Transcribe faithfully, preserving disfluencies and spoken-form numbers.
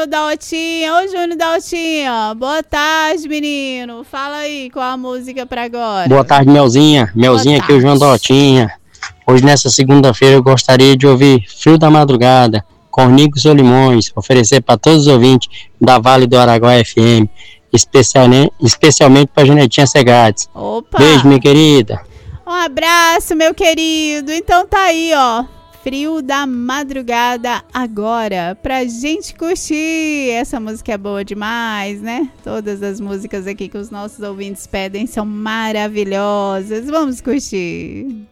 Daltinha, ô Júnior Daltinha, boa tarde, menino. Fala aí, qual a música pra agora? Boa tarde, Melzinha. Melzinha aqui, o João Daltinha. Hoje, nessa segunda-feira, eu gostaria de ouvir Frio da Madrugada, Cornico e Solimões, oferecer para todos os ouvintes da Vale do Araguaia F M, especialmente, especialmente para Janetinha Segades. Opa! Beijo, minha querida. Um abraço, meu querido. Então tá aí, ó. Frio da Madrugada agora, pra gente curtir. Essa música é boa demais, né? Todas as músicas aqui que os nossos ouvintes pedem são maravilhosas. Vamos curtir.